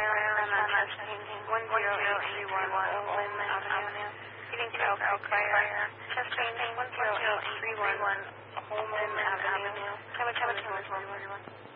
testing 10831 Olin Avenue. Feeding to Alpha Fire. Testing 10831 Holman Avenue. Come on, 1.